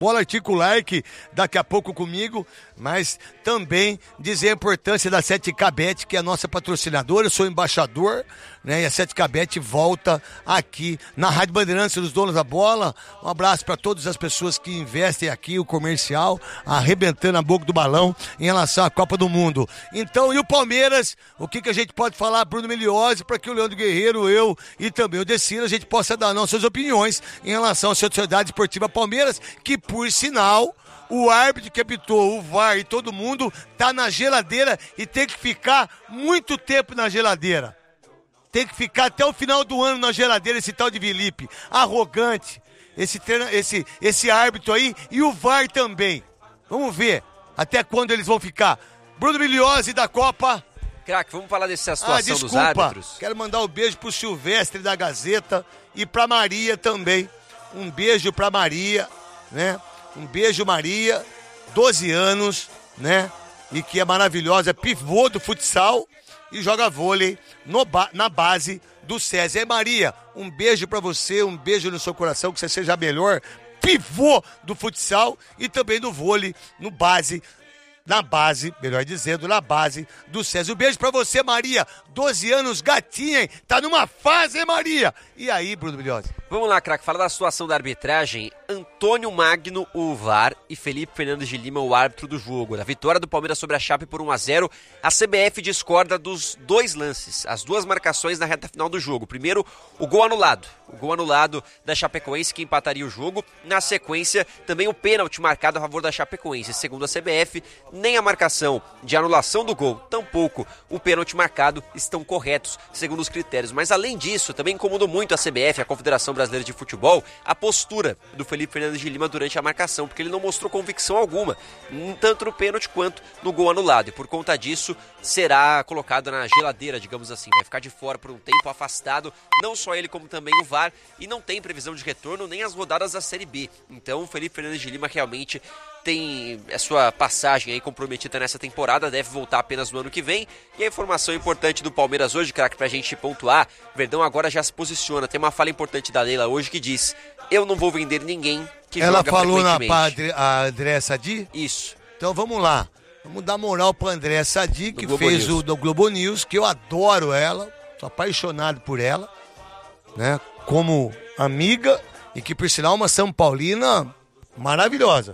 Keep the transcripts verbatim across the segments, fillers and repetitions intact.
Bola Articular, que daqui a pouco comigo, mas também dizer a importância da sete K Bet, que é a nossa patrocinadora. Eu sou embaixador, né? E a sete K Bet volta aqui na Rádio Bandeirantes dos Donos da Bola. Um abraço para todas as pessoas que investem aqui, o comercial, arrebentando a boca do balão em relação à Copa do Mundo. Então, e o Palmeiras? O que, que a gente pode falar, Bruno Miliose, para que o Leandro Guerreiro, eu e também o Decino, a gente possa dar nossas opiniões em relação à Sociedade Esportiva Palmeiras, que por sinal, o árbitro que apitou, o V A R e todo mundo tá na geladeira e tem que ficar muito tempo na geladeira. Tem que ficar até o final do ano na geladeira esse tal de Felipe, arrogante, esse, treina, esse, esse árbitro aí e o V A R também. Vamos ver até quando eles vão ficar. Bruno Miliose da Copa. Craque, vamos falar dessa situação ah, desculpa, dos árbitros. Quero mandar um beijo pro Silvestre da Gazeta e pra Maria também. Um beijo pra Maria, né? Um beijo, Maria, doze anos, né? E que é maravilhosa, pivô do futsal e joga vôlei no ba- na base do SESI. É, Maria, um beijo pra você, um beijo no seu coração, que você seja a melhor pivô do futsal e também do vôlei no base, na base, melhor dizendo, na base do SESI. Um beijo pra você, Maria, doze anos, gatinha, hein? Tá numa fase, hein, Maria? E aí, Bruno Miliose? Vamos lá, craque, fala da situação da arbitragem. Antônio Magno, o V A R, e Felipe Fernandes de Lima, o árbitro do jogo. Na vitória do Palmeiras sobre a Chape por um a zero, a C B F discorda dos dois lances, as duas marcações na reta final do jogo. Primeiro, o gol anulado. O gol anulado da Chapecoense, que empataria o jogo. Na sequência, também o pênalti marcado a favor da Chapecoense. Segundo a C B F, nem a marcação de anulação do gol, tampouco o pênalti marcado estão corretos, segundo os critérios. Mas além disso, também incomodou muito a C B F, a Confederação Brasileira de Futebol, a postura do Felipe Fernandes de Lima durante a marcação, porque ele não mostrou convicção alguma, tanto no pênalti quanto no gol anulado. E por conta disso, será colocado na geladeira, digamos assim. Vai ficar de fora por um tempo, afastado, não só ele como também o V A R, e não tem previsão de retorno nem as rodadas da Série B. Então o Felipe Fernandes de Lima realmente tem a sua passagem aí comprometida nessa temporada, deve voltar apenas no ano que vem. E a informação importante do Palmeiras hoje, craque, pra gente pontuar, Verdão agora já se posiciona. Tem uma fala importante da Leila hoje que diz: eu não vou vender ninguém que Ela joga falou na frequentemente. a André Sadi? Isso. Então vamos lá. Vamos dar moral pra André Sadi, que Globo fez News. o do Globo News, que eu adoro ela, sou apaixonado por ela, né? Como amiga, e que por sinal é uma São Paulina maravilhosa.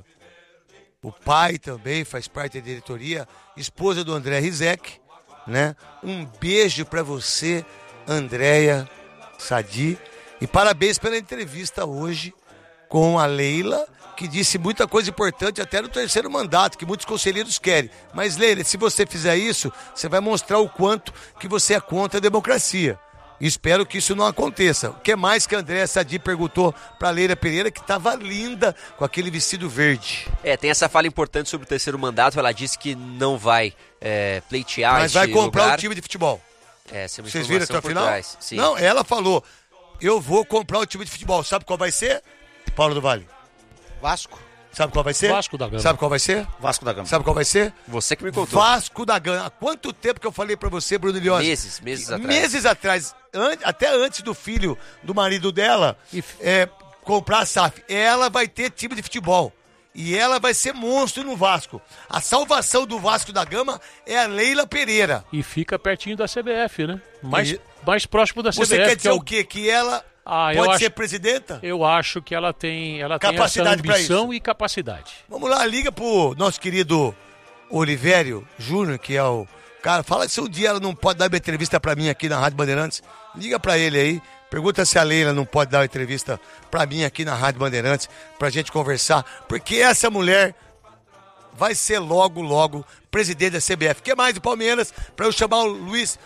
O pai também faz parte da diretoria, esposa do André Rizek, né? Um beijo pra você, Andréia Sadi, e parabéns pela entrevista hoje com a Leila, que disse muita coisa importante até no terceiro mandato, que muitos conselheiros querem. Mas, Leila, se você fizer isso, você vai mostrar o quanto que você é contra a democracia. Espero que isso não aconteça. O que mais que a André Sadi perguntou para a Leila Pereira, que estava linda com aquele vestido verde. É, tem essa fala importante sobre o terceiro mandato. Ela disse que não vai é, pleitear Mas vai comprar lugar. o time de futebol. É, essa é uma Vocês viram até o por final? trás. Sim. Não, ela falou, eu vou comprar o time de futebol. Sabe qual vai ser? Paulo do Vale. Vasco. Sabe qual vai ser? Vasco da Gama. Sabe qual vai ser? Vasco da Gama. Sabe qual vai ser? Você que me contou. Vasco da Gama. Há quanto tempo que eu falei pra você, Bruno Liosi? Meses, meses atrás. Meses atrás. An- até antes do filho do marido dela é, comprar a S A F. Ela vai ter time de futebol. E ela vai ser monstro no Vasco. A salvação do Vasco da Gama é a Leila Pereira. E fica pertinho da C B F, né? Mais, E- mais próximo da C B F. Você quer dizer que é o quê? Que ela Ah, eu pode acho- ser presidenta? Eu acho que ela tem, ela tem essa Capacidade pra ambição isso. e capacidade. Vamos lá, liga pro nosso querido Olivério Júnior, que é o cara. Fala se um dia ela não pode dar uma entrevista pra mim aqui na Rádio Bandeirantes. Liga pra ele aí. Pergunta se a Leila não pode dar uma entrevista pra mim aqui na Rádio Bandeirantes, pra gente conversar. Porque essa mulher vai ser logo, logo presidente da C B F. O que mais do Palmeiras? Pra eu chamar o Luiz...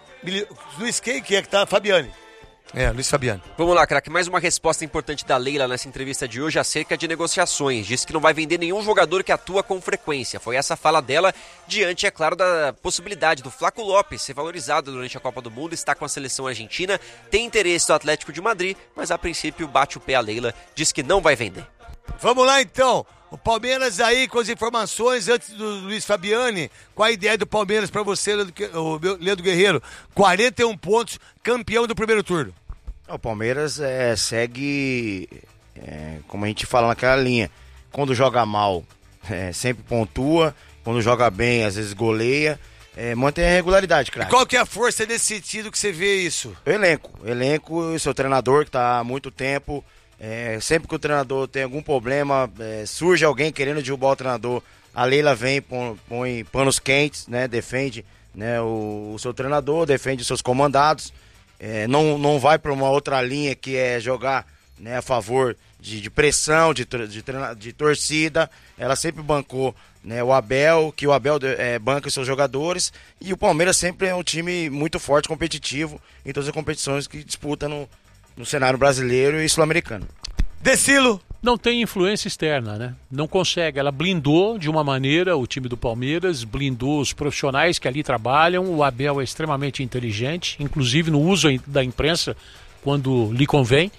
Luiz quem que é que tá? Fabiane. É, Luiz Fabiano. Vamos lá, craque. Mais uma resposta importante da Leila nessa entrevista de hoje acerca de negociações. Disse que não vai vender nenhum jogador que atua com frequência. Foi essa a fala dela, diante, é claro, da possibilidade do Flaco Lopes ser valorizado durante a Copa do Mundo, está com a seleção argentina, tem interesse do Atlético de Madrid, mas a princípio bate o pé a Leila, diz que não vai vender. Vamos lá então. O Palmeiras aí com as informações antes do Luiz Fabiani. Qual a ideia do Palmeiras para você, Leandro Guerreiro? quarenta e um pontos, campeão do primeiro turno. O Palmeiras é, segue, é, como a gente fala naquela linha, quando joga mal, é, sempre pontua, quando joga bem, às vezes goleia, é, mantém a regularidade, craque. Qual que é a força nesse sentido que você vê isso? O elenco, o elenco, o seu treinador que tá há muito tempo, é, sempre que o treinador tem algum problema, é, surge alguém querendo derrubar o treinador, a Leila vem, põe, põe panos quentes, né, defende, né, o, o seu treinador, defende os seus comandados, é, não, não vai para uma outra linha que é jogar, né, a favor de, de pressão, de, de, de torcida. Ela sempre bancou, né, o Abel, que o Abel é, banca os seus jogadores, e o Palmeiras sempre é um time muito forte, competitivo em todas as competições que disputa no, no cenário brasileiro e sul-americano. Decilo. Não tem influência externa, né? Não consegue. Ela blindou de uma maneira o time do Palmeiras, blindou os profissionais que ali trabalham. O Abel é extremamente inteligente, inclusive no uso da imprensa quando lhe convém.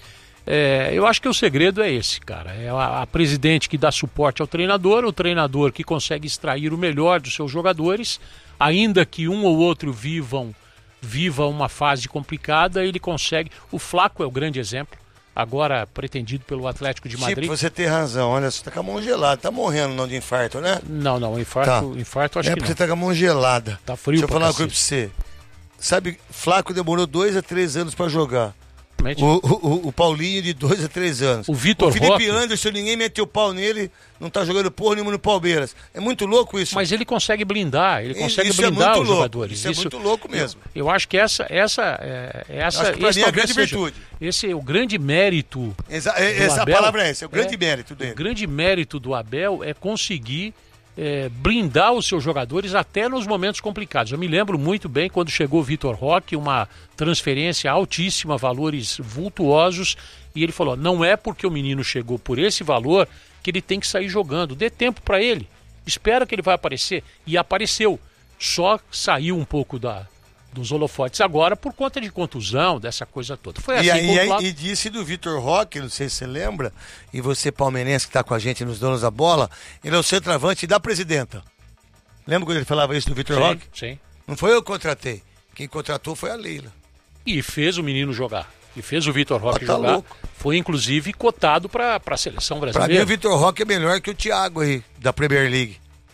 É, eu acho que o segredo é esse, cara. É a, a presidente que dá suporte ao treinador, o treinador que consegue extrair o melhor dos seus jogadores, ainda que um ou outro vivam, viva uma fase complicada, ele consegue. O Flaco é o grande exemplo. Agora pretendido pelo Atlético de Madrid. Tipo, você tem razão, olha, você tá com a mão gelada, tá morrendo não de infarto, né? Não, não, infarto, tá. infarto acho é que não. É porque você tá com a mão gelada. Tá frio. Deixa eu falar uma coisa pra você. Sabe, Flaco demorou dois a três anos pra jogar. O, o, o Paulinho de dois a três anos. O Vitor O Felipe Roque. Anderson, ninguém meteu o pau nele, não tá jogando porra nenhuma no Palmeiras. É muito louco isso. Mas ele consegue blindar, ele consegue isso blindar é os louco. jogadores. Isso, isso é muito louco mesmo. Eu, eu acho que essa, essa, é, essa acho que pra esse mim é a talvez grande seja, virtude. Esse é o grande mérito. Exa do essa Abel, palavra é essa, é o grande é, mérito dele. O grande mérito do Abel é conseguir é, blindar os seus jogadores até nos momentos complicados. Eu me lembro muito bem quando chegou o Vitor Roque, uma transferência altíssima, valores vultuosos, e ele falou, não é porque o menino chegou por esse valor que ele tem que sair jogando, dê tempo para ele, espera que ele vai aparecer, e apareceu, só saiu um pouco da, dos holofotes agora por conta de contusão, dessa coisa toda. Foi assim e, aí, com o e, e disse do Vitor Roque, não sei se você lembra, e você palmeirense que está com a gente nos Donos da Bola, ele é o centroavante da presidenta. Lembra quando ele falava isso do Vitor Roque? Sim. Não foi eu que contratei, quem contratou foi a Leila. E fez o menino jogar. E fez o Vitor Roque tá jogar. Louco. Foi inclusive cotado para a seleção Para brasileira. mim o Vitor Roque é melhor que o Thiago aí, da Premier League.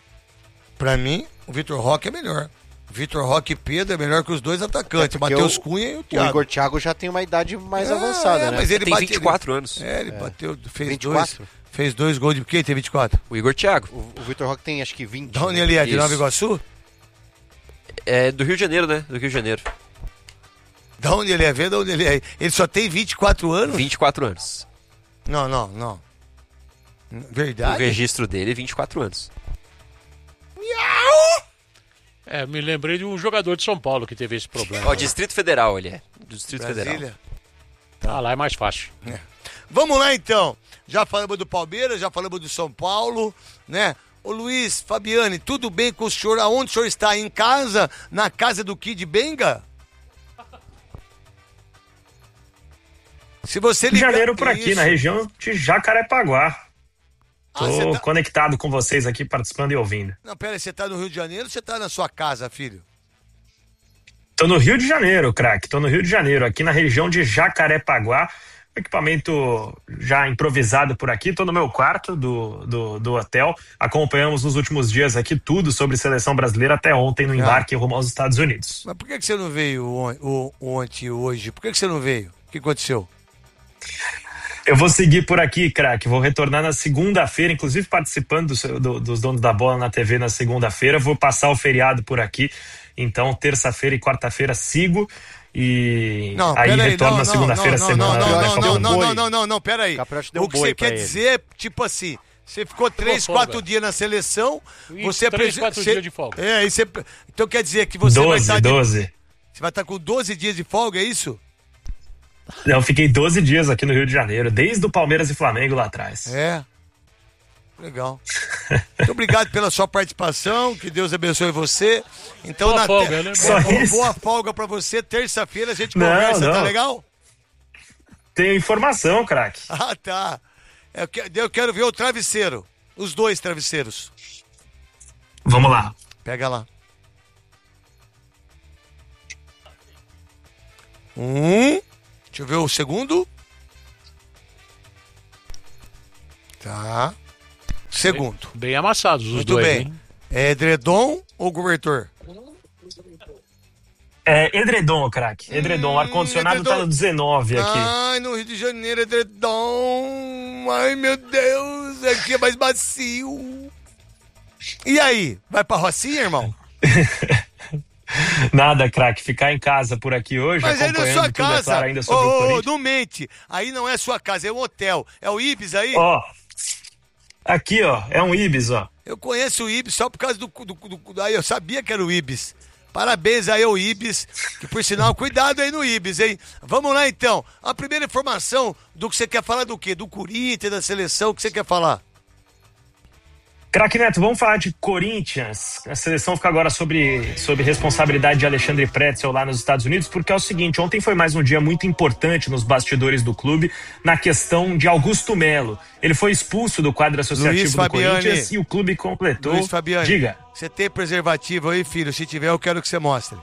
Para mim, o Vitor Roque é melhor. Vitor Roque e Pedro é melhor que os dois atacantes, é Matheus o, Cunha e o O Thiago. Igor Thiago já tem uma idade mais é, avançada, é, né? Mas ele tem bate, vinte e quatro ele, anos. É, ele é. bateu, fez vinte e quatro? dois, fez dois gols de quem tem vinte e quatro? O Igor Thiago. O, o Vitor Roque tem acho que vinte. Da onde ele é? De Isso. Nova Iguaçu? É do Rio de Janeiro, né? Do Rio de Janeiro. Da onde ele é? Vê da onde ele é. Ele só tem vinte e quatro anos? vinte e quatro anos. Não, não, não. O Verdade? registro dele é vinte e quatro anos. É, me lembrei de um jogador de São Paulo que teve esse problema. Ó, Distrito Federal ele é. Do Distrito Federal. Brasília. Ah, lá é mais fácil. É. Vamos lá então. Já falamos do Palmeiras, já falamos do São Paulo, né? Ô Luiz, Fabiane, tudo bem com o senhor? Aonde o senhor está? Em casa? Na casa do Kid Benga? Se você Rio de ligar... Janeiro por aqui, Isso. na região de Jacarepaguá. Tô Ah, você tá- conectado com vocês aqui, participando e ouvindo. Não, pera aí, você tá no Rio de Janeiro ou você tá na sua casa, filho? Tô no Rio de Janeiro, craque. Tô no Rio de Janeiro, aqui na região de Jacarepaguá. Equipamento já improvisado por aqui. Tô no meu quarto do, do, do hotel. Acompanhamos nos últimos dias aqui tudo sobre seleção brasileira até ontem no embarque rumo aos Estados Unidos. Mas por que, que você não veio on- o- ontem e hoje? Por que, que você não veio? O que aconteceu? Eu vou seguir por aqui, craque. Vou retornar na segunda-feira, inclusive participando do seu- do- dos Donos da Bola na T V na segunda-feira. Vou passar o feriado por aqui. Então, terça-feira e quarta-feira sigo. E Não, aí pera aí, retorno não, na não, segunda-feira, não, semana. não, não, Capriotti não, deu não, um não, boi. não, não, não, não, pera aí. Capriotti deu O um que boi você pra quer ele. dizer, tipo assim, você ficou três, folga. quatro dias na seleção, E você... três, presi- quatro você- dias de folga. É, e você... Então quer dizer que você vai doze, estar... de- doze. Você vai estar com doze dias de folga, é isso? Eu fiquei doze dias aqui no Rio de Janeiro, desde o Palmeiras e Flamengo lá atrás. É. Legal. Muito obrigado pela sua participação, que Deus abençoe você. Então, Boa na folga, né? Só boa, isso. boa folga pra você. Terça-feira a gente Não, conversa, tá não. legal? Tenho informação, craque. Ah, tá. Eu que- eu quero ver o travesseiro. Os dois travesseiros. Vamos lá. Pega lá. Um. Deixa eu ver o segundo. Tá. Segundo. Bem, bem amassados os Muito dois, bem. hein? É edredom ou cobertor? É edredom, craque. Edredom. O ar-condicionado edredom. tá no dezenove aqui. Ai, no Rio de Janeiro, edredom. Ai, meu Deus, aqui é mais macio. E aí, vai pra Rocinha, irmão? Nada, craque. Ficar em casa por aqui hoje, Mas aí não é acompanhando sua tudo, é casa. claro, ainda sobre Ô, o ô, Corinthians. não mente. Aí não é sua casa, é um hotel. É o Ibis aí? Ó, aqui, ó, é um Ibis, ó. Eu conheço o Ibis só por causa do, do, do, do... Aí eu sabia que era o Ibis. Parabéns aí ao Ibis, que por sinal, cuidado aí no Ibis, hein? Vamos lá então. A primeira informação do que você quer falar do quê? Do Corinthians, da seleção, o que você quer falar? Craque Neto, vamos falar de Corinthians. A seleção fica agora sobre, sobre responsabilidade de Alexandre Pretzel lá nos Estados Unidos, porque é o seguinte, ontem foi mais um dia muito importante nos bastidores do clube, na questão de Augusto Melo. Ele foi expulso do quadro associativo Luiz do Fabiani. Corinthians e o clube completou. Luiz Fabiani, Diga. você tem preservativo aí, filho? Se tiver, eu quero que você mostre.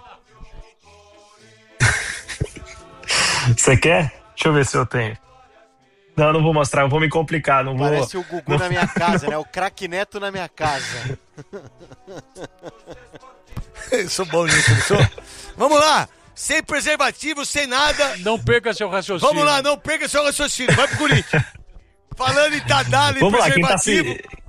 Você quer? Deixa eu ver se eu tenho. Não, não vou mostrar, eu vou me complicar, não vou... Parece o Gugu não... na minha casa, né? O craque Neto na minha casa. Eu sou bom nisso, não sou? Vamos lá, sem preservativo, sem nada. Não perca seu raciocínio. Vamos lá, não perca seu raciocínio, vai pro Corinthians. Falando em Tadala e Vamos lá, quem tá preservativo... se...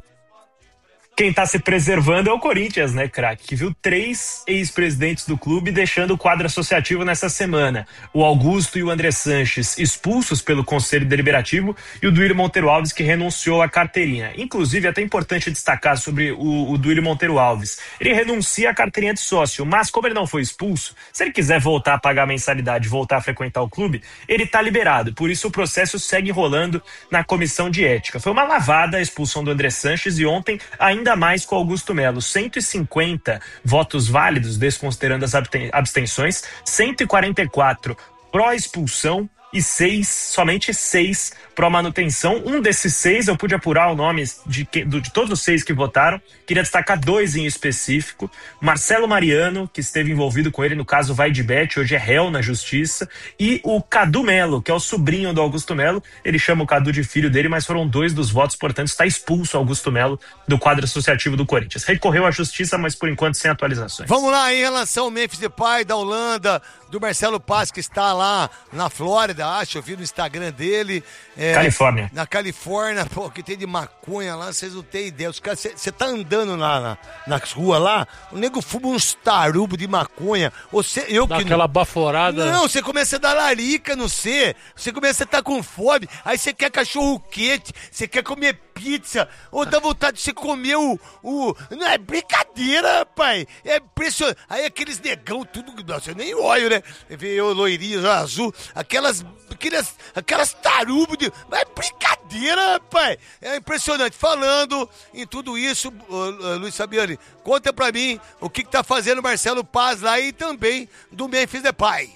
Quem tá se preservando é o Corinthians, né, craque? Que viu três ex-presidentes do clube deixando o quadro associativo nessa semana. O Augusto e o André Sanches expulsos pelo Conselho Deliberativo e o Duílio Monteiro Alves que renunciou à carteirinha. Inclusive, é até importante destacar sobre o, o Duílio Monteiro Alves. Ele renuncia à carteirinha de sócio, mas como ele não foi expulso, se ele quiser voltar a pagar a mensalidade e voltar a frequentar o clube, ele tá liberado. Por isso, o processo segue rolando na comissão de ética. Foi uma lavada a expulsão do André Sanches e ontem ainda ainda mais com Augusto Melo, cento e cinquenta votos válidos, desconsiderando as abstenções, cento e quarenta e quatro pró-expulsão e seis, somente seis pró-manutenção. Um desses seis, eu pude apurar o nome de, de, de todos os seis que votaram. Queria destacar dois em específico. Marcelo Mariano, que esteve envolvido com ele no caso Vai de Bet, hoje é réu na justiça. E o Cadu Melo, que é o sobrinho do Augusto Melo. Ele chama o Cadu de filho dele, mas foram dois dos votos, portanto está expulso o Augusto Melo do quadro associativo do Corinthians. Recorreu à justiça, mas por enquanto sem atualizações. Vamos lá, em relação ao Memphis Depay da Holanda, do Marcelo Paz, que está lá na Flórida, acho, eu vi no Instagram dele. É, Califórnia. Na Califórnia, pô, que tem de maconha lá, vocês não têm ideia. Você tá andando na, na, nas ruas lá, o nego fuma uns tarubos de maconha. Você, eu Dá que aquela baforada. Não, você começa a dar larica no C, você começa a estar com fome, aí você quer cachorro quente, você quer comer pizza, ou dá vontade de você comer o, o... Não, é brincadeira, pai. É impressionante. Aí aqueles negão, tudo... Nossa, eu nem olho, né? Veio loirinho, azul, aquelas... Aquelas, aquelas tarubas de... É brincadeira, pai. É impressionante. Falando em tudo isso, uh, uh, Luiz Fabiani, conta pra mim o que, que tá fazendo o Marcelo Paz lá e também do Memphis Depay.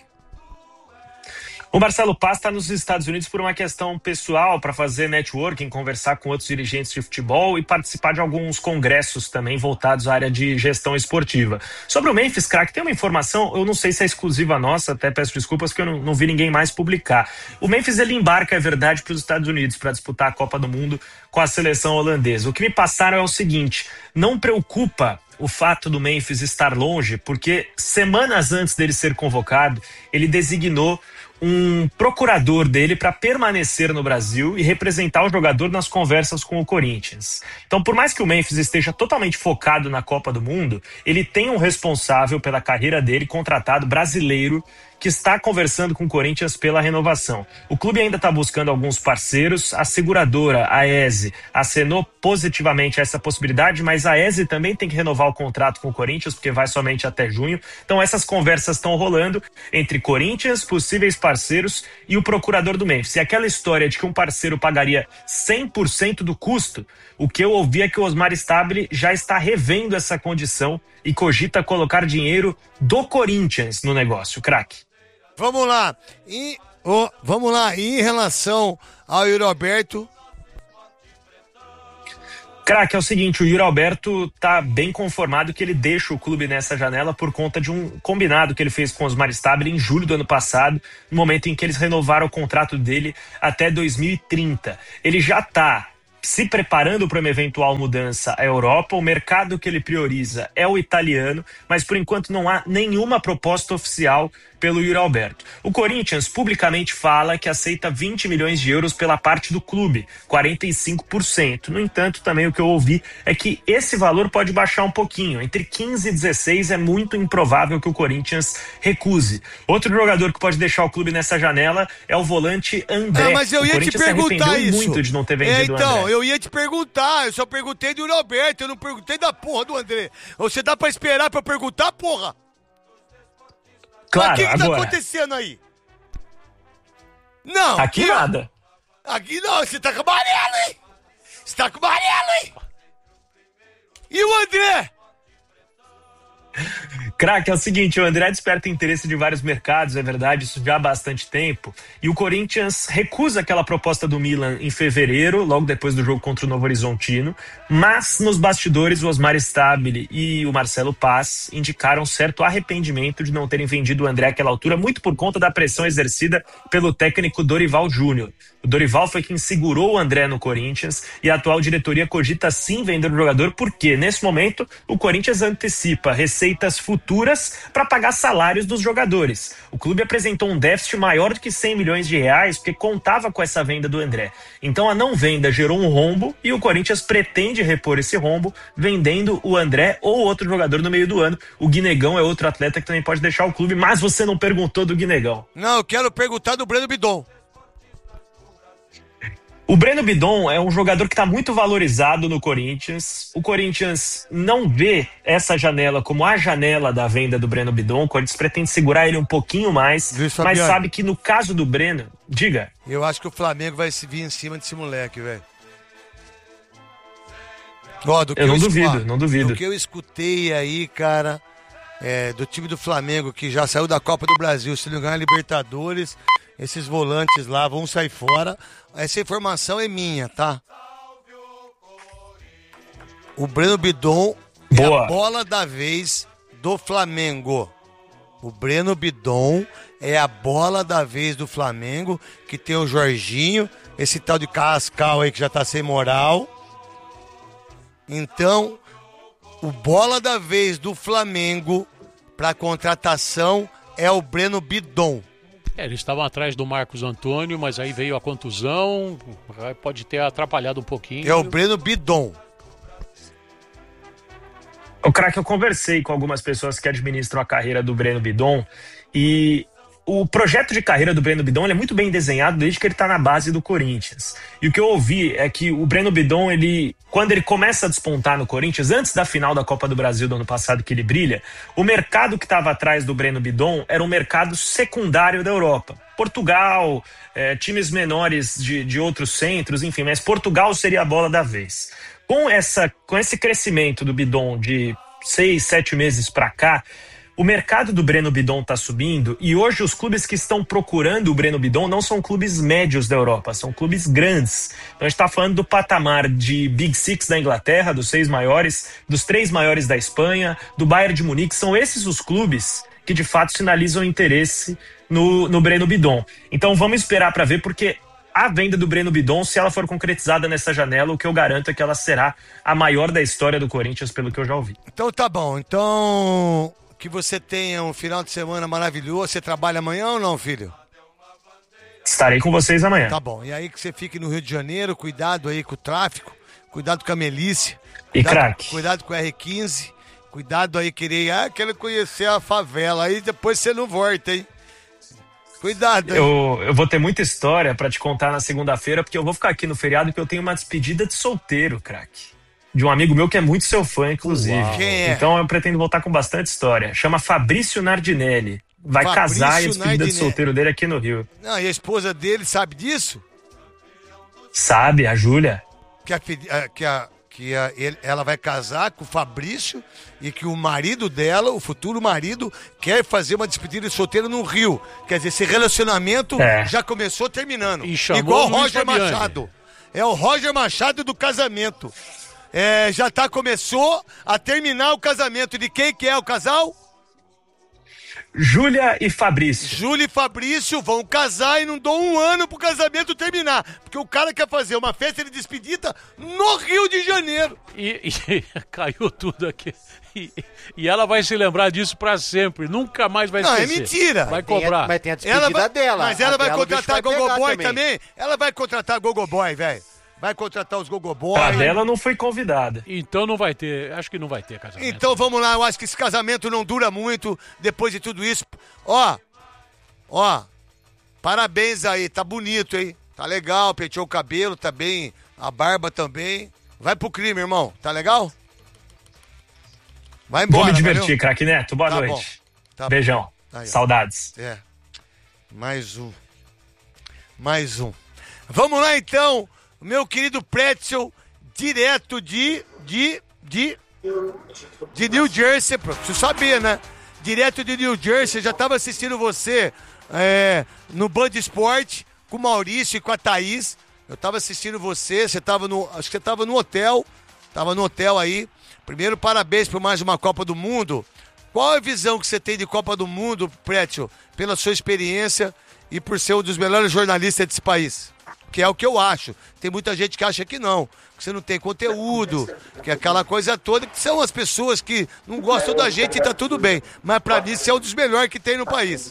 O Marcelo Paz está nos Estados Unidos por uma questão pessoal, para fazer networking, conversar com outros dirigentes de futebol e participar de alguns congressos também voltados à área de gestão esportiva. Sobre o Memphis, craque, tem uma informação, eu não sei se é exclusiva nossa, até peço desculpas que eu não, não vi ninguém mais publicar. O Memphis, ele embarca, é verdade, para os Estados Unidos para disputar a Copa do Mundo com a seleção holandesa. O que me passaram é o seguinte, não preocupa o fato do Memphis estar longe, porque semanas antes dele ser convocado, ele designou um procurador dele para permanecer no Brasil e representar o jogador nas conversas com o Corinthians. Então, por mais que o Memphis esteja totalmente focado na Copa do Mundo, ele tem um responsável pela carreira dele, contratado, brasileiro, que está conversando com o Corinthians pela renovação. O clube ainda está buscando alguns parceiros, a seguradora, a E S E, acenou positivamente essa possibilidade, mas a E S E também tem que renovar o contrato com o Corinthians, porque vai somente até junho. Então essas conversas estão rolando entre Corinthians, possíveis parceiros e o procurador do Memphis. E aquela história de que um parceiro pagaria cem por cento do custo, o que eu ouvi é que o Osmar Stabile já está revendo essa condição e cogita colocar dinheiro do Corinthians no negócio, craque. Vamos lá, e, oh, vamos lá, e em relação ao Yuri Alberto... Craque, é o seguinte, o Yuri Alberto tá bem conformado que ele deixa o clube nessa janela por conta de um combinado que ele fez com o Osmar Stabile em julho do ano passado, no momento em que eles renovaram o contrato dele até dois mil e trinta. Ele já tá se preparando para uma eventual mudança à Europa. O mercado que ele prioriza é o italiano, mas por enquanto não há nenhuma proposta oficial pelo Yuri Alberto. O Corinthians publicamente fala que aceita vinte milhões de euros pela parte do clube, quarenta e cinco por cento. No entanto, também o que eu ouvi é que esse valor pode baixar um pouquinho. Entre quinze e dezesseis é muito improvável que o Corinthians recuse. Outro jogador que pode deixar o clube nessa janela é o volante André. Ah, mas eu ia te perguntar isso. Muito de não ter vendido é, então, o André. eu ia te perguntar, eu só perguntei do Yuri Alberto, eu não perguntei da porra do André. Você dá pra esperar pra perguntar, porra? Claro, o que que tá agora. acontecendo aí? Não. Aqui que... nada. Aqui não, você tá com amarelo, hein? Você tá com amarelo, hein? E o André? Craque, é o seguinte, o André desperta interesse de vários mercados, é verdade, isso já há bastante tempo, e o Corinthians recusa aquela proposta do Milan em fevereiro, logo depois do jogo contra o Novo Horizontino, mas nos bastidores o Osmar Stabile e o Marcelo Paz indicaram certo arrependimento de não terem vendido o André àquela altura, muito por conta da pressão exercida pelo técnico Dorival Júnior. O Dorival foi quem segurou o André no Corinthians e a atual diretoria cogita sim vender o jogador, porque nesse momento o Corinthians antecipa receitas futuras para pagar salários dos jogadores. O clube apresentou um déficit maior do que cem milhões de reais porque contava com essa venda do André. Então a não venda gerou um rombo e o Corinthians pretende repor esse rombo vendendo o André ou outro jogador no meio do ano. O Guinegão é outro atleta que também pode deixar o clube, mas você não perguntou do Guinegão. Não, eu quero perguntar do Breno Bidon. O Breno Bidon é um jogador que está muito valorizado no Corinthians. O Corinthians não vê essa janela como a janela da venda do Breno Bidon. O Corinthians pretende segurar ele um pouquinho mais, mas sabe que no caso do Breno... Diga. Eu acho que o Flamengo vai vir em cima desse moleque, velho. Ó, do que eu não eu duvido, escu... não duvido. Do que eu escutei aí, cara, é, do time do Flamengo, que já saiu da Copa do Brasil, se não ganhar a Libertadores, esses volantes lá vão sair fora. Essa informação é minha, tá? O Breno Bidon Boa. é a bola da vez do Flamengo. O Breno Bidon é a bola da vez do Flamengo, que tem o Jorginho, esse tal de Cascal aí que já tá sem moral. Então, o bola da vez do Flamengo pra contratação é o Breno Bidon. É, eles estavam atrás do Marcos Antônio, mas aí veio a contusão, pode ter atrapalhado um pouquinho. É o Breno Bidon. O Craque, eu conversei com algumas pessoas que administram a carreira do Breno Bidon e o projeto de carreira do Breno Bidon ele é muito bem desenhado desde que ele está na base do Corinthians. E o que eu ouvi é que o Breno Bidon, ele, quando ele começa a despontar no Corinthians, antes da final da Copa do Brasil do ano passado que ele brilha, o mercado que estava atrás do Breno Bidon era um mercado secundário da Europa. Portugal, é, times menores de, de outros centros, enfim, mas Portugal seria a bola da vez. Com, essa, com esse crescimento do Bidon de seis, sete meses para cá, o mercado do Breno Bidon está subindo e hoje os clubes que estão procurando o Breno Bidon não são clubes médios da Europa, são clubes grandes. Então a gente está falando do patamar de Big Six da Inglaterra, dos seis maiores, dos três maiores da Espanha, do Bayern de Munique. São esses os clubes que de fato sinalizam interesse no, no Breno Bidon. Então vamos esperar para ver, porque a venda do Breno Bidon, se ela for concretizada nessa janela, o que eu garanto é que ela será a maior da história do Corinthians, pelo que eu já ouvi. Então tá bom, então... Que você tenha um final de semana maravilhoso. Você trabalha amanhã ou não, filho? Estarei com vocês amanhã. Tá bom. E aí que você fique no Rio de Janeiro, cuidado aí com o tráfico, cuidado com a milícia. E craque. Cuidado com o R quinze, cuidado aí, querer, ah, quero conhecer a favela. Aí depois você não volta, hein? Cuidado aí. Eu, eu vou ter muita história pra te contar na segunda-feira, porque eu vou ficar aqui no feriado que eu tenho uma despedida de solteiro, craque. De um amigo meu que é muito seu fã, inclusive. Uau. Quem é? Então eu pretendo voltar com bastante história. Chama Fabrício Nardinelli. Vai Fabrício casar e a despedida Nardinelli. de solteiro dele aqui no Rio. Não, e a esposa dele sabe disso? Sabe, a Júlia. Que, a, que, a, que a, ele, ela vai casar com o Fabrício e que o marido dela, o futuro marido, quer fazer uma despedida de solteiro no Rio. Quer dizer, esse relacionamento É. já começou terminando. E chamou igual o o Luiz Roger Fabiani. Machado. É o Roger Machado do casamento. É, já tá, começou a terminar o casamento. De quem que é o casal? Júlia e Fabrício. Júlia e Fabrício vão casar e não dão um ano pro casamento terminar. Porque o cara quer fazer uma festa de despedida no Rio de Janeiro. E, e caiu tudo aqui. E, e ela vai se lembrar disso pra sempre. Nunca mais vai Não, esquecer. é mentira. Vai Tem a- cobrar. mas tem a despedida Ela vai, dela. Mas ela A vai dela o bicho contratar vai Gogo pegar Boy também. também. Ela vai contratar Gogo Boy, velho. Vai contratar os Gogo Boy. A dela não foi convidada. Então não vai ter. Acho que não vai ter casamento. Então vamos lá, eu acho que esse casamento não dura muito depois de tudo isso. Ó, ó, parabéns aí, tá bonito, hein? Tá legal, penteou o cabelo, tá bem, a barba também. Vai pro crime, irmão, tá legal? Vai embora, Vou me divertir, valeu? craque Neto. Boa Tá noite. bom, tá bom. Beijão. Aí, ó. Saudades. É, mais um, mais um. Vamos lá então, meu querido Pretzel, direto de, de, de, de New Jersey, preciso saber, né? Direto de New Jersey, já tava assistindo você é, no Band Esporte, com o Maurício e com a Thaís. Eu tava assistindo você, você tava no, acho que você tava no hotel, tava no hotel aí. Primeiro, parabéns por mais uma Copa do Mundo. Qual a visão que você tem de Copa do Mundo, Pretzel, pela sua experiência e por ser um dos melhores jornalistas desse país? Que é o que eu acho. Tem muita gente que acha que não, que você não tem conteúdo, que é aquela coisa toda, que são as pessoas que não gostam da gente e tá tudo bem. Mas pra mim, você é um dos melhores que tem no país.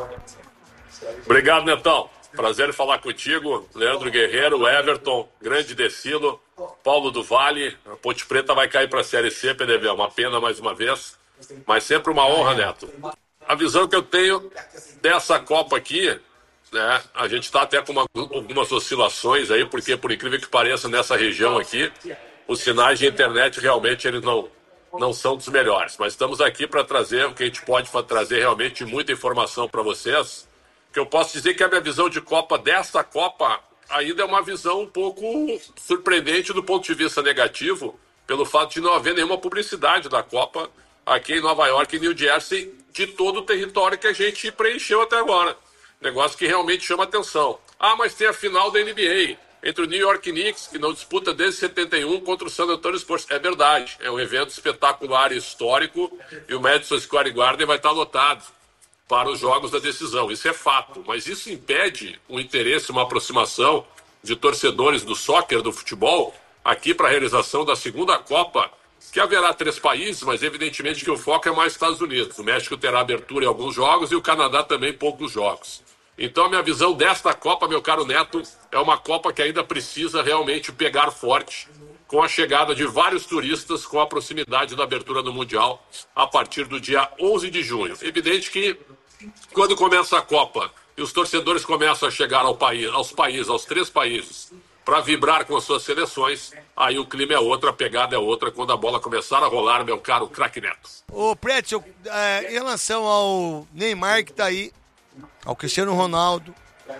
Obrigado, Netão. Prazer em falar contigo. Leandro Guerreiro, Everton, Grande Decilo, Paulo do Vale. A Ponte Preta vai cair para a Série C, P D V. Uma pena mais uma vez, mas sempre uma honra, Neto. A visão que eu tenho dessa Copa aqui, né? A gente está até com uma, algumas oscilações aí, porque por incrível que pareça, nessa região aqui, os sinais de internet realmente eles não, não são dos melhores. Mas estamos aqui para trazer o que a gente pode trazer realmente muita informação para vocês. Que eu posso dizer que a minha visão de Copa, desta Copa, ainda é uma visão um pouco surpreendente do ponto de vista negativo, pelo fato de não haver nenhuma publicidade da Copa aqui em Nova York e New Jersey, de todo o território que a gente preencheu até agora. Negócio que realmente chama atenção. Ah, mas tem a final da N B A, entre o New York Knicks, que não disputa desde setenta e um, contra o San Antonio Spurs. É verdade, é um evento espetacular e histórico, e o Madison Square Garden vai estar lotado para os jogos da decisão. Isso é fato, mas isso impede um interesse, uma aproximação de torcedores do soccer, do futebol, aqui para a realização da segunda Copa, que haverá três países, mas evidentemente que o foco é mais Estados Unidos. O México terá abertura em alguns jogos e o Canadá também poucos jogos. Então a minha visão desta Copa, meu caro Neto, é uma Copa que ainda precisa realmente pegar forte com a chegada de vários turistas, com a proximidade da abertura do Mundial a partir do dia onze de junho. Evidente que quando começa a Copa e os torcedores começam a chegar ao país, aos países, aos três países, para vibrar com as suas seleções, aí o clima é outro, a pegada é outra, quando a bola começar a rolar, meu caro craque Neto. Ô, Pretzel, é, em relação ao Neymar que tá aí, ao Cristiano Ronaldo,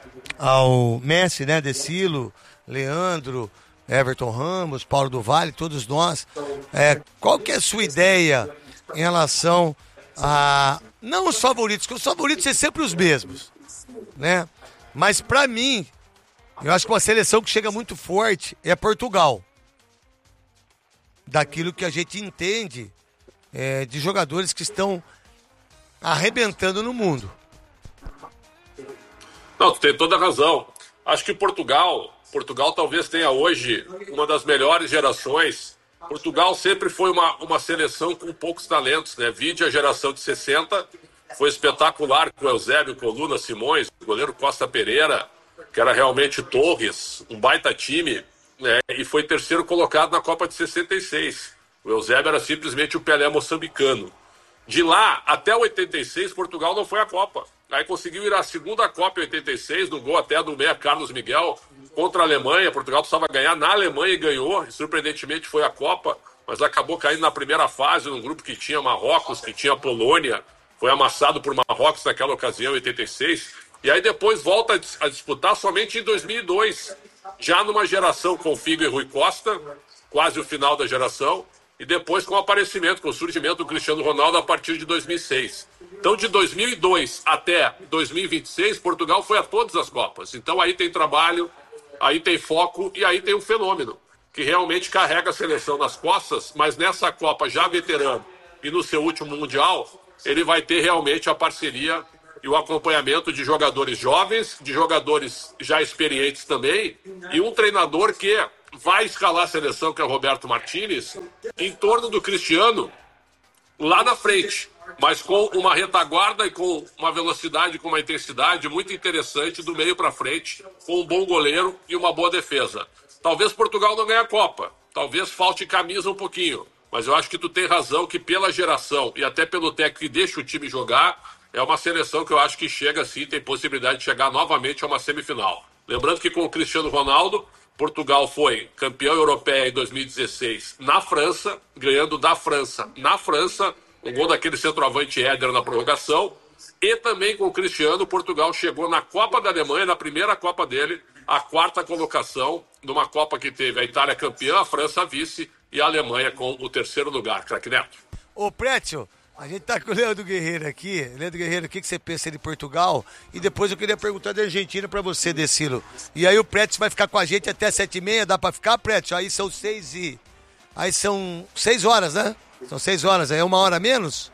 ao Messi, né, Decilo, Leandro, Everton Ramos, Paulo do Vale, todos nós, é, qual que é a sua ideia em relação a... Não os favoritos, porque os favoritos são sempre os mesmos, né? Mas pra mim, eu acho que uma seleção que chega muito forte é Portugal. Daquilo que a gente entende é, de jogadores que estão arrebentando no mundo. Não, tu tem toda a razão. Acho que Portugal, Portugal talvez tenha hoje uma das melhores gerações. Portugal sempre foi uma, uma seleção com poucos talentos, né? Vide a geração de sessenta, foi espetacular com o Eusébio, Coluna, Simões, o goleiro Costa Pereira, que era realmente Torres, um baita time, né? E foi terceiro colocado na Copa de sessenta e seis. O Eusébio era simplesmente o Pelé moçambicano. De lá até oitenta e seis, Portugal não foi à Copa. Aí conseguiu ir à segunda Copa em oitenta e seis, no gol até do meia Carlos Miguel, contra a Alemanha. Portugal precisava ganhar na Alemanha e ganhou. E, surpreendentemente foi a Copa, mas acabou caindo na primeira fase, num grupo que tinha Marrocos, que tinha Polônia. Foi amassado por Marrocos naquela ocasião, em oitenta e seis. E aí depois volta a disputar somente em dois mil e dois, já numa geração com Figo e Rui Costa, quase o final da geração, e depois com o aparecimento, com o surgimento do Cristiano Ronaldo a partir de dois mil e seis. Então, de dois mil e dois até dois mil e vinte e seis, Portugal foi a todas as Copas. Então, aí tem trabalho, aí tem foco e aí tem um fenômeno que realmente carrega a seleção nas costas, mas nessa Copa já veterano e no seu último Mundial, ele vai ter realmente a parceria e o acompanhamento de jogadores jovens, de jogadores já experientes também, e um treinador que vai escalar a seleção, que é o Roberto Martínez, em torno do Cristiano, lá na frente, mas com uma retaguarda e com uma velocidade, com uma intensidade muito interessante do meio para frente, com um bom goleiro e uma boa defesa. Talvez Portugal não ganhe a Copa, talvez falte camisa um pouquinho, mas eu acho que tu tem razão que pela geração e até pelo técnico que deixa o time jogar, é uma seleção que eu acho que chega sim, tem possibilidade de chegar novamente a uma semifinal. Lembrando que com o Cristiano Ronaldo, Portugal foi campeão europeia em dois mil e dezesseis na França, ganhando da França na França, um gol daquele centroavante Éder na prorrogação, e também com o Cristiano, Portugal chegou na Copa da Alemanha, na primeira Copa dele, a quarta colocação, numa Copa que teve a Itália campeã, a França vice e a Alemanha com o terceiro lugar. Craque Neto. Ô, Prétio, a gente tá com o Leandro Guerreiro aqui. Leandro Guerreiro, o que, que você pensa de Portugal? E depois eu queria perguntar da Argentina pra você, Decilo. E aí o Prétio vai ficar com a gente até sete e meia, dá pra ficar, Prétio? Aí são seis e... Aí são seis horas, né? São seis horas, aí é uma hora a menos?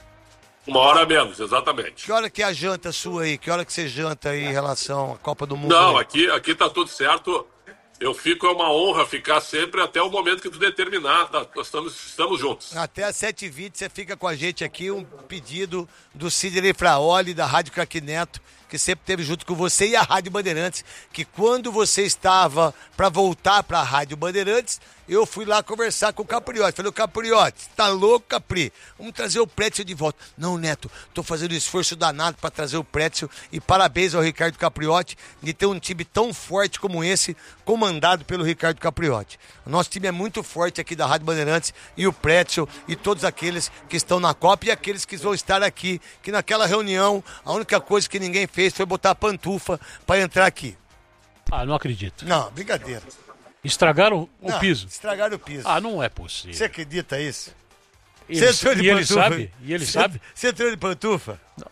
Uma hora a menos, exatamente. Que hora que é a janta sua aí? Que hora que você janta aí em relação à Copa do Mundo? Não, aí? aqui, aqui tá tudo certo. Eu fico, é uma honra ficar sempre até o momento que tu determinar. Tá? Nós estamos, estamos juntos. Até às sete e vinte você fica com a gente aqui. Um pedido do Sidney Fraoli, da Rádio Craque Neto, que sempre esteve junto com você, e a Rádio Bandeirantes, que quando você estava para voltar para a Rádio Bandeirantes, eu fui lá conversar com o Capriotti. Falei, o Capriotti, tá louco, Capri? Vamos trazer o Prétio de volta. Não, Neto, tô fazendo um esforço danado para trazer o Prétio, e parabéns ao Ricardo Capriotti de ter um time tão forte como esse, comandado pelo Ricardo Capriotti. O nosso time é muito forte aqui da Rádio Bandeirantes, e o Prétio e todos aqueles que estão na Copa e aqueles que vão estar aqui, que naquela reunião a única coisa que ninguém fez foi botar a pantufa para entrar aqui. Ah, não acredito. Não, brincadeira. Estragaram o Não, piso? Estragaram o piso. Ah, não é possível. Você acredita isso? Ele, Você entrou de e ele pantufa? sabe? E ele Você- sabe? Você entrou de pantufa? Não.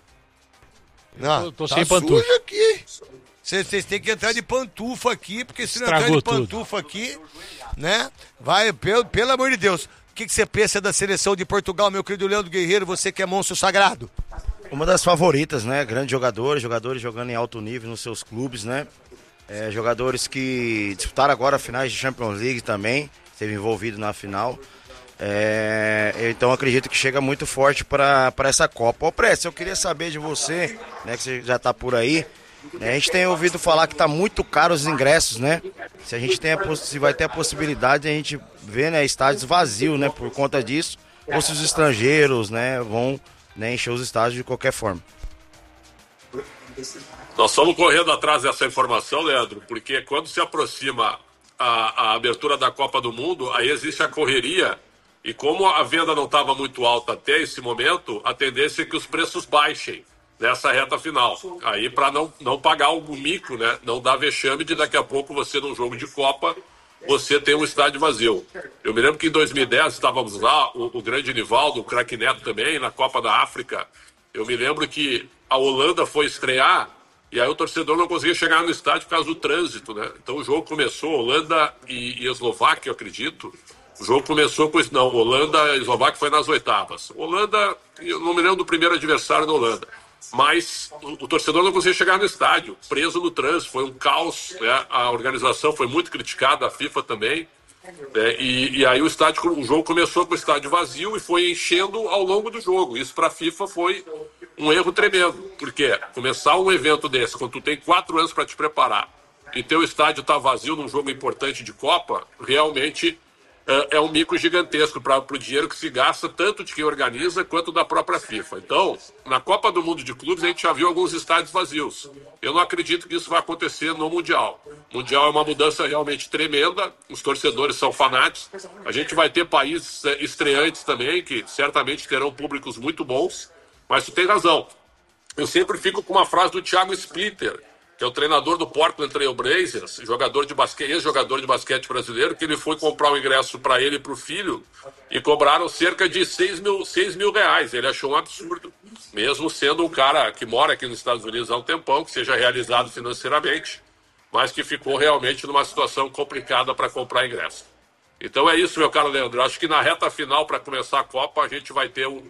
Não. Eu tô tá sem pantufa. sujo aqui. Vocês vocês têm que entrar de pantufa aqui, porque se não entrar Estragou de pantufa aqui, né? Vai, pelo, pelo amor de Deus. O que, que você pensa da seleção de Portugal, meu querido Leandro Guerreiro, você que é monstro sagrado? Uma das favoritas, né? Grandes jogadores, jogadores jogando em alto nível nos seus clubes, né? É, jogadores que disputaram agora finais de Champions League também, esteve envolvido na final. É, então acredito que chega muito forte para essa Copa. Ô Prestes, eu queria saber de você, né? Que você já está por aí. Né, a gente tem ouvido falar que está muito caro os ingressos, né? Se a gente tem a, se vai ter a possibilidade de a gente ver, né, estádios vazios, né? Por conta disso, ou se os estrangeiros, né, vão, né, encher os estádios de qualquer forma. Nós estamos correndo atrás dessa informação, Leandro, porque quando se aproxima a, a abertura da Copa do Mundo, aí existe a correria, e como a venda não estava muito alta até esse momento, a tendência é que os preços baixem nessa reta final. Aí para não, não pagar o mico, né? Não dar vexame de daqui a pouco você num jogo de Copa, você tem um estádio vazio. Eu me lembro que em dois mil e dez estávamos lá, o, o grande Nivaldo, o Craque Neto também, na Copa da África. Eu me lembro que a Holanda foi estrear e aí o torcedor não conseguia chegar no estádio por causa do trânsito, né? Então o jogo começou, Holanda e, e Eslováquia, eu acredito. O jogo começou com isso, não, Holanda e Eslováquia foi nas oitavas. Holanda, eu não me lembro do primeiro adversário da Holanda. Mas o, o torcedor não conseguia chegar no estádio, preso no trânsito, foi um caos, né? A organização foi muito criticada, a FIFA também, né? e, e aí o estádio, o jogo começou com o estádio vazio e foi enchendo ao longo do jogo. Isso para a FIFA foi um erro tremendo, porque começar um evento desse, quando tu tem quatro anos para te preparar e teu estádio tá vazio num jogo importante de Copa, realmente é um mico gigantesco para o dinheiro que se gasta, tanto de quem organiza quanto da própria FIFA. Então, na Copa do Mundo de Clubes, a gente já viu alguns estádios vazios. Eu não acredito que isso vai acontecer no Mundial. O Mundial é uma mudança realmente tremenda, os torcedores são fanáticos. A gente vai ter países estreantes também, que certamente terão públicos muito bons, mas tu tem razão. Eu sempre fico com uma frase do Thiago Splitter, que é o treinador do Portland Trail Blazers, jogador de basquete, ex-jogador de basquete brasileiro, que ele foi comprar o ingresso para ele e para o filho e cobraram cerca de seis mil, seis mil reais. Ele achou um absurdo, mesmo sendo um cara que mora aqui nos Estados Unidos há um tempão, que seja realizado financeiramente, mas que ficou realmente numa situação complicada para comprar ingresso. Então é isso, meu caro Leandro. Acho que na reta final, para começar a Copa, a gente vai ter um,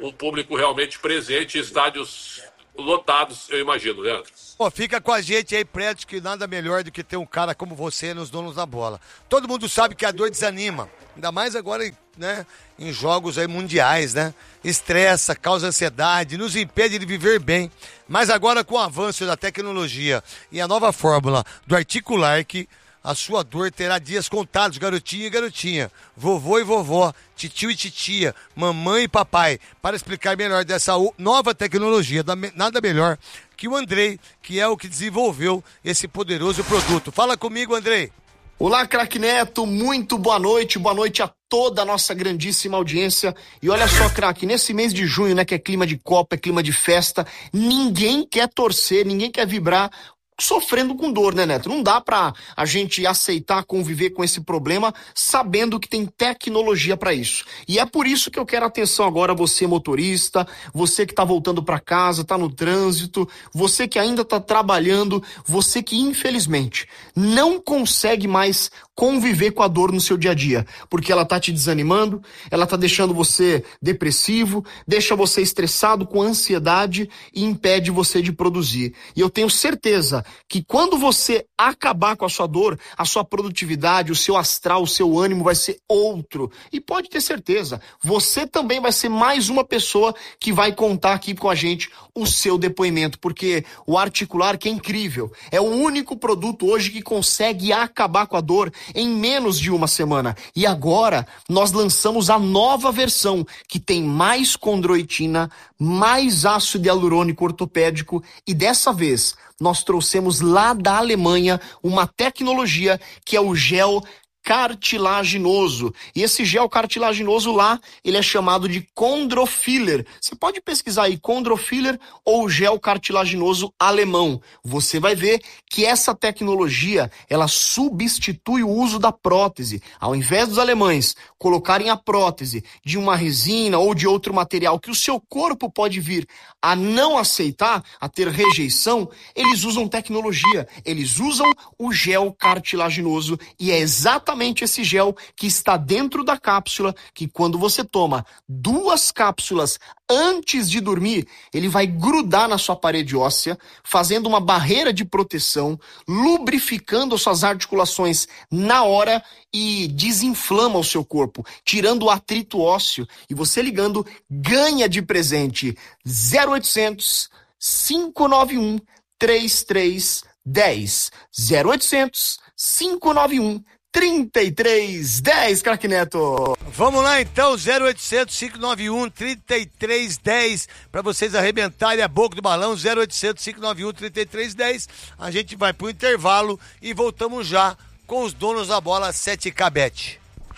um público realmente presente, estádios lotados, eu imagino, Leandro. Pô, fica com a gente aí, Prédio, que nada melhor do que ter um cara como você nos donos da bola. Todo mundo sabe que a dor desanima, ainda mais agora, né, em jogos aí mundiais, né? Estressa, causa ansiedade, nos impede de viver bem. Mas agora com o avanço da tecnologia e a nova fórmula do Articular, que a sua dor terá dias contados, garotinho e garotinha, vovô e vovó, titio e titia, mamãe e papai. Para explicar melhor dessa nova tecnologia, nada melhor que o Andrei, que é o que desenvolveu esse poderoso produto. Fala comigo, Andrei. Olá, craque Neto, muito boa noite, boa noite a toda a nossa grandíssima audiência. E olha só, craque, nesse mês de junho, né, que é clima de Copa, é clima de festa, ninguém quer torcer, ninguém quer vibrar sofrendo com dor, né, Neto? Não dá pra a gente aceitar conviver com esse problema sabendo que tem tecnologia pra isso. E é por isso que eu quero atenção agora, você motorista, você que tá voltando pra casa, tá no trânsito, você que ainda tá trabalhando, você que infelizmente não consegue mais conviver com a dor no seu dia a dia, porque ela tá te desanimando, ela tá deixando você depressivo, deixa você estressado com ansiedade e impede você de produzir. E eu tenho certeza que quando você acabar com a sua dor, a sua produtividade, o seu astral, o seu ânimo vai ser outro. E pode ter certeza, você também vai ser mais uma pessoa que vai contar aqui com a gente o seu depoimento, porque o Articular, que é incrível, é o único produto hoje que consegue acabar com a dor em menos de uma semana. E agora nós lançamos a nova versão, que tem mais condroitina, mais ácido hialurônico ortopédico, e dessa vez nós trouxemos lá da Alemanha uma tecnologia que é o gel cartilaginoso. E esse gel cartilaginoso lá, ele é chamado de Chondrofiller. Você pode pesquisar aí Chondrofiller ou gel cartilaginoso alemão. Você vai ver que essa tecnologia, ela substitui o uso da prótese. Ao invés dos alemães colocarem a prótese de uma resina ou de outro material que o seu corpo pode vir a não aceitar, a ter rejeição, eles usam tecnologia. Eles usam o gel cartilaginoso e é exatamente esse gel que está dentro da cápsula, que quando você toma duas cápsulas antes de dormir, ele vai grudar na sua parede óssea, fazendo uma barreira de proteção, lubrificando as suas articulações na hora e desinflama o seu corpo, tirando o atrito ósseo. E você ligando, ganha de presente zero oitocentos, cinco nove um, três três um zero zero oitocentos, cinco nove um, trinta e três dez, craque Neto. Vamos lá então, zero oitocentos, cinco nove um, trinta e três dez, para vocês arrebentarem a boca do balão, zero oitocentos, cinco nove um, trinta e três dez. A gente vai pro intervalo e voltamos já com os donos da bola sete K Bet.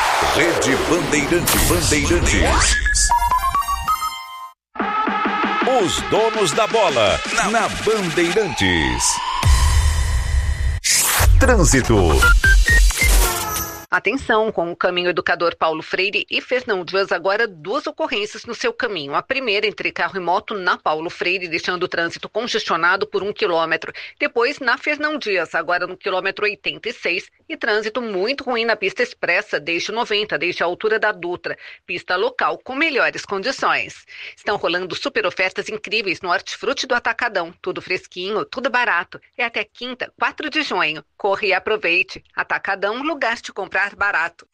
Rede Bandeirantes. Bandeirantes. Os donos da bola na, na Bandeirantes. Trânsito. Atenção, com o caminho Educador Paulo Freire e Fernão Dias, agora duas ocorrências no seu caminho. A primeira entre carro e moto na Paulo Freire, deixando o trânsito congestionado por um quilômetro. Depois na Fernão Dias, agora no quilômetro oitenta e seis, e trânsito muito ruim na pista expressa, desde o noventa, desde a altura da Dutra. Pista local com melhores condições. Estão rolando super ofertas incríveis no Hortifruti do Atacadão. Tudo fresquinho, tudo barato. É até quinta, quatro de junho. Corre e aproveite. Atacadão, lugar de comprar barato.